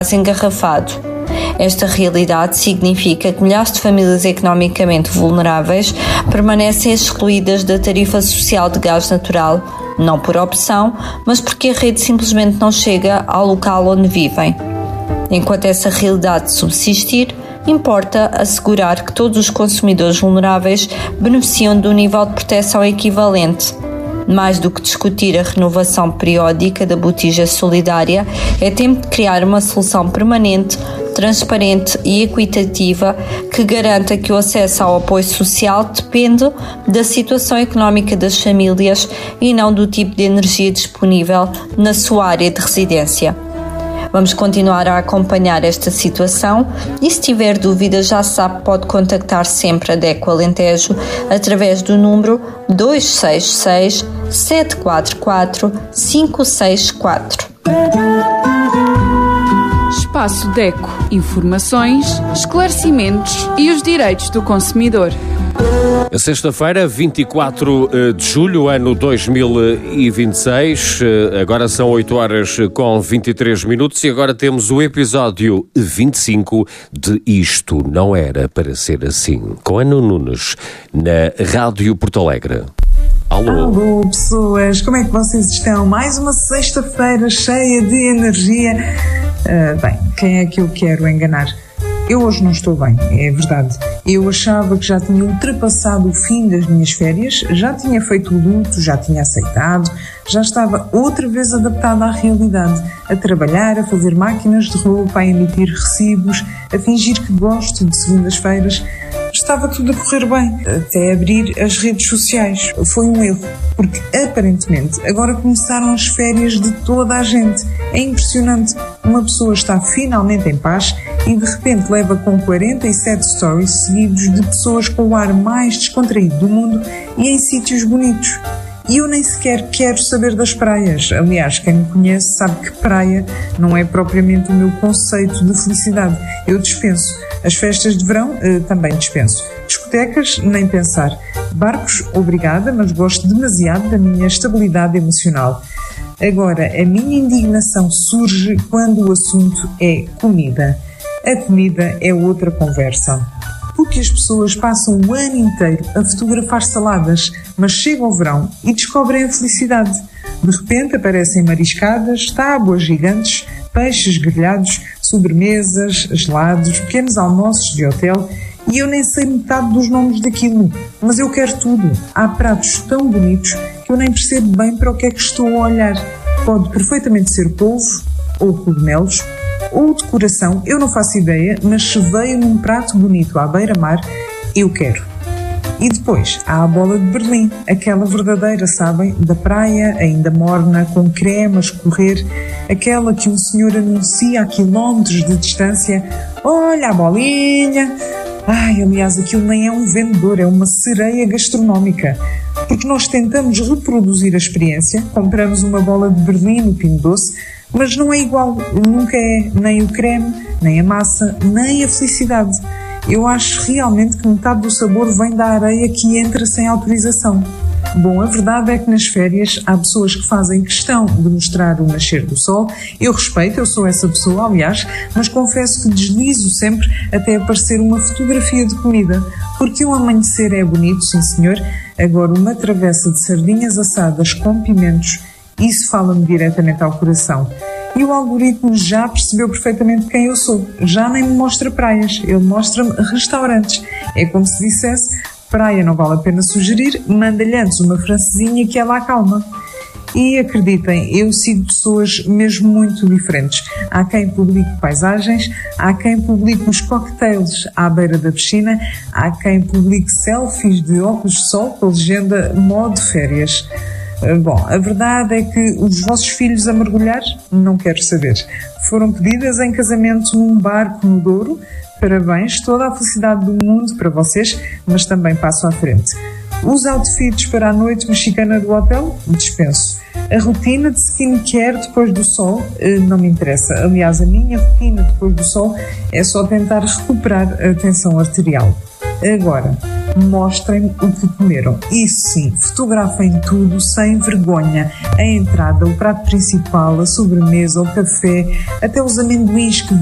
engarrafado. Esta realidade significa que milhares de famílias economicamente vulneráveis permanecem excluídas da tarifa social de gás natural, não por opção, mas porque a rede simplesmente não chega ao local onde vivem. Enquanto essa realidade subsistir, importa assegurar que todos os consumidores vulneráveis beneficiam de um nível de proteção equivalente. Mais do que discutir a renovação periódica da botija solidária, é tempo de criar uma solução permanente, transparente e equitativa que garanta que o acesso ao apoio social depende da situação económica das famílias e não do tipo de energia disponível na sua área de residência. Vamos continuar a acompanhar esta situação e, se tiver dúvidas, já sabe, pode contactar sempre a DECO Alentejo através do número 266 744 564. Espaço DECO. Informações, esclarecimentos e os direitos do consumidor. Sexta-feira, 24 de julho, ano 2026, agora são 8 horas com 23 minutos e agora temos o episódio 25 de Isto Não Era Para Ser Assim, com Ana Nunes, na Rádio Porto Alegre. Alô, pessoas, como é que vocês estão? Mais uma sexta-feira cheia de energia. Bem, quem é que eu quero enganar? Eu hoje não estou bem, é verdade. Eu achava que já tinha ultrapassado o fim das minhas férias, já tinha feito o luto, já tinha aceitado, já estava outra vez adaptada à realidade, a trabalhar, a fazer máquinas de roupa, a emitir recibos, a fingir que gosto de segundas-feiras. Estava tudo a correr bem, até abrir as redes sociais. Foi um erro, porque aparentemente agora começaram as férias de toda a gente. É impressionante, uma pessoa está finalmente em paz e de repente leva com 47 stories seguidos de pessoas com o ar mais descontraído do mundo e em sítios bonitos. E eu nem sequer quero saber das praias. Aliás, quem me conhece sabe que praia não é propriamente o meu conceito de felicidade. Eu dispenso. As festas de verão também dispenso. Discotecas, nem pensar. Barcos, obrigada, mas gosto demasiado da minha estabilidade emocional. Agora, a minha indignação surge quando o assunto é comida. A comida é outra conversa. Porque as pessoas passam o ano inteiro a fotografar saladas, mas chega ao verão e descobrem a felicidade. De repente aparecem mariscadas, tábuas gigantes, peixes grelhados, sobremesas, gelados, pequenos almoços de hotel e eu nem sei metade dos nomes daquilo. Mas eu quero tudo. Há pratos tão bonitos que eu nem percebo bem para o que é que estou a olhar. Pode perfeitamente ser polvo ou cogumelos, ou decoração, eu não faço ideia, mas se veio num prato bonito à beira-mar, eu quero. E depois há a bola de Berlim, aquela verdadeira, sabem, da praia, ainda morna, com creme a escorrer, aquela que um senhor anuncia a quilómetros de distância. Olha a bolinha! Ai, aliás, aquilo nem é um vendedor, é uma sereia gastronómica. Porque nós tentamos reproduzir a experiência, compramos uma bola de Berlim no Pingo Doce, mas não é igual, nunca é nem o creme, nem a massa, nem a felicidade. Eu acho realmente que metade do sabor vem da areia que entra sem autorização. Bom, a verdade é que nas férias há pessoas que fazem questão de mostrar o nascer do sol. Eu respeito, eu sou essa pessoa, aliás, mas confesso que deslizo sempre até aparecer uma fotografia de comida, porque um amanhecer é bonito, sim senhor, agora uma travessa de sardinhas assadas com pimentos, isso fala-me diretamente ao coração. E o algoritmo já percebeu perfeitamente quem eu sou. Já nem me mostra praias, ele mostra-me restaurantes. É como se dissesse, praia não vale a pena sugerir, manda-lhe antes uma francesinha que ela acalma. E acreditem, eu sigo pessoas mesmo muito diferentes. Há quem publique paisagens, há quem publique os cocktails à beira da piscina, há quem publique selfies de óculos de sol com a legenda modo férias. Bom, a verdade é que os vossos filhos a mergulhar, não quero saber. Foram pedidas em casamento num barco no Douro. Parabéns, toda a felicidade do mundo para vocês, mas também passo à frente. Os outfits para a noite mexicana do hotel, dispenso. A rotina de skincare depois do sol, não me interessa. Aliás, a minha rotina depois do sol é só tentar recuperar a tensão arterial. Agora, mostrem-me o que comeram. E sim, fotografem tudo sem vergonha. A entrada, o prato principal, a sobremesa, o café, até os amendoins que